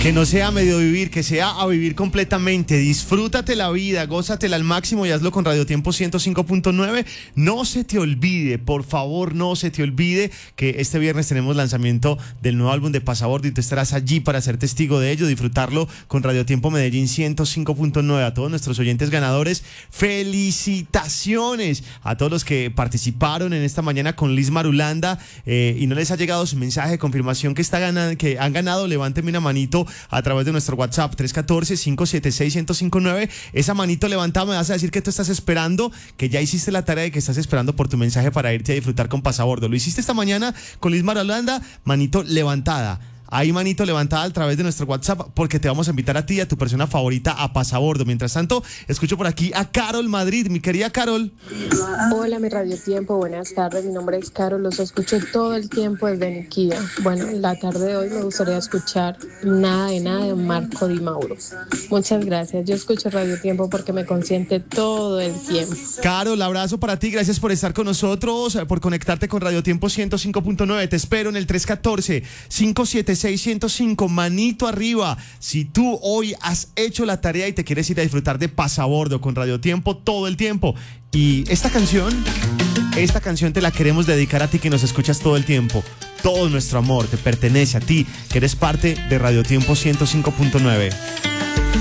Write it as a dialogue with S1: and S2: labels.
S1: Que no sea medio vivir, que sea a vivir completamente. Disfrútate la vida, gózatela al máximo y hazlo con Radio Tiempo 105.9. No se te olvide, por favor, no se te olvide que este viernes tenemos lanzamiento del nuevo álbum de Pasabordo y tú estarás allí para ser testigo de ello, disfrutarlo con Radio Tiempo Medellín 105.9. A todos nuestros oyentes ganadores, felicitaciones. A todos los que participaron en esta mañana con Liz Marulanda y no les ha llegado su mensaje de confirmación que han ganado, levántenme una manito a través de nuestro WhatsApp 314-576-1059. Esa manito levantada me vas a decir que tú estás esperando, que ya hiciste la tarea y que estás esperando por tu mensaje para irte a disfrutar con Pasabordo. Lo hiciste esta mañana con Liz Marulanda, manito levantada. Ahí manito levantada a través de nuestro WhatsApp porque te vamos a invitar a ti y a tu persona favorita a Pasabordo. Mientras tanto, escucho por aquí a Carol Madrid. Mi querida Carol.
S2: Hola, mi Radio Tiempo, buenas tardes. Mi nombre es Carol, los escucho todo el tiempo desde Niquía. Bueno, la tarde de hoy me gustaría escuchar Nada de Marco Di Mauro. Muchas gracias. Yo escucho Radio Tiempo porque me consiente todo el tiempo.
S1: Carol, abrazo para ti. Gracias por estar con nosotros, por conectarte con Radio Tiempo 105.9. Te espero en el 314-576-1005. Manito arriba. Si tú hoy has hecho la tarea y te quieres ir a disfrutar de Pasabordo con Radio Tiempo todo el tiempo. Y esta canción te la queremos dedicar a ti que nos escuchas todo el tiempo. Todo nuestro amor te pertenece a ti, que eres parte de Radio Tiempo 105.9.